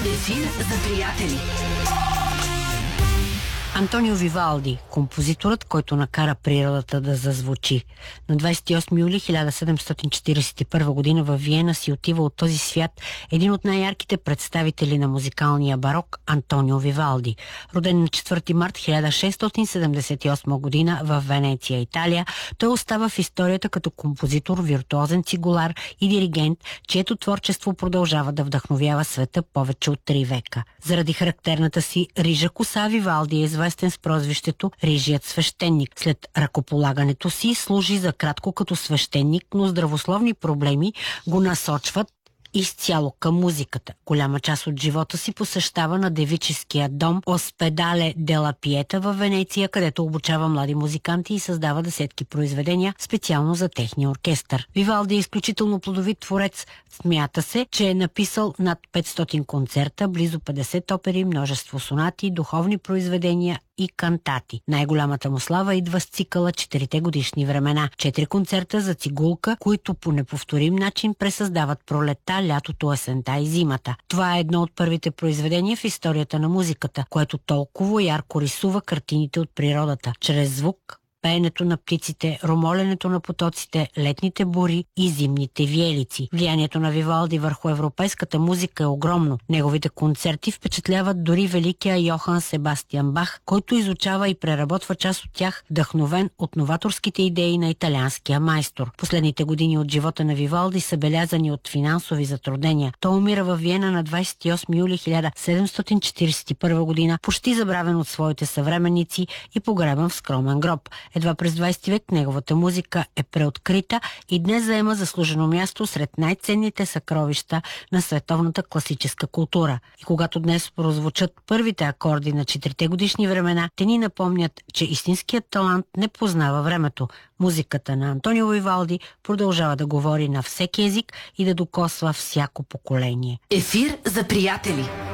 Ефир за приятели. Антонио Вивалди, композиторът, който накара природата да зазвучи. На 28 юли 1741 година във Виена си отива от този свят един от най-ярките представители на музикалния барок Антонио Вивалди. Роден на 4 март 1678 година в Венеция, Италия, той остава в историята като композитор, виртуозен цигулар и диригент, чието творчество продължава да вдъхновява света повече от 3 века. Заради характерната си рижа коса, Вивалди е известен с прозвището Рижият свещеник. След ръкополагането си служи за кратко като свещеник, но здравословни проблеми го насочват изцяло към музиката. Голяма част от живота си посещава на девическия дом Оспедале дела Пиета във Венеция, където обучава млади музиканти и създава десетки произведения специално за техния оркестър. Вивалди е изключително плодовит творец. Смята се, че е написал над 500 концерта, близо 50 опери, множество сонати, духовни произведения и кантати. Най-голямата му слава идва с цикъла 4 годишни времена. 4 концерта за цигулка, които по неповторим начин пресъздават пролетта, лятото, есента и зимата. Това е едно от първите произведения в историята на музиката, което толкова ярко рисува картините от природата, чрез звук, пеенето на птиците, ромоленето на потоците, летните бури и зимните виелици. Влиянието на Вивалди върху европейската музика е огромно. Неговите концерти впечатляват дори великия Йохан Себастиан Бах, който изучава и преработва част от тях, вдъхновен от новаторските идеи на италианския майстор. Последните години от живота на Вивалди са белязани от финансови затруднения. Той умира във Виена на 28 юли 1741 година, почти забравен от своите съвременници и погребан в скромен гроб. Едва през 20 век неговата музика е преоткрита и днес заема заслужено място сред най-ценните съкровища на световната класическа култура. И когато днес прозвучат първите акорди на 4 годишни времена, те ни напомнят, че истинският талант не познава времето. Музиката на Антонио Вивалди продължава да говори на всеки език и да докосва всяко поколение. Ефир за приятели.